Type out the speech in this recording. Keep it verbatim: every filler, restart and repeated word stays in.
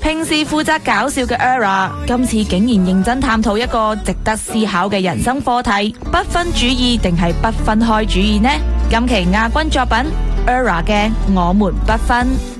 平時負責搞笑嘅 Era， 今次竟然認真探討一個值得思考嘅人生課題：不分主義定係不分開主義呢？今期亞軍作品 Era 嘅《我們不分》。